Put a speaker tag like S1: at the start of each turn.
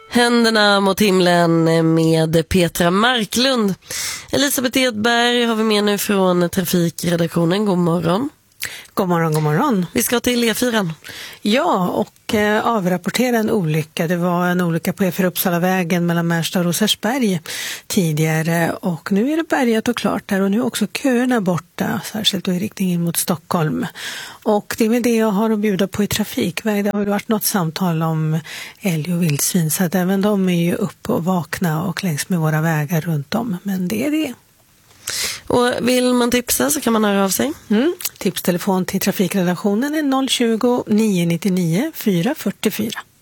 S1: Händerna mot himlen med Petra Marklund. Elisabeth Edberg har vi med nu från trafikredaktionen. God morgon.
S2: God morgon, god morgon.
S1: Vi ska till E4.
S2: Ja, och avrapportera en olycka. Det var en olycka på E4 Uppsalavägen mellan Märsta och Rosersberg tidigare. Och nu är det bärgat och klart där och nu är också köerna borta, särskilt då i riktningen mot Stockholm. Och det är väl det jag har att bjuda på i trafikväg. Det har ju varit något samtal om älg och vildsvin så att även de är ju uppe och vakna och längs med våra vägar runt om. Men det är det.
S1: Och vill man tipsa så kan man höra av sig.
S2: Tipstelefon till trafikredaktionen är 020 999 444.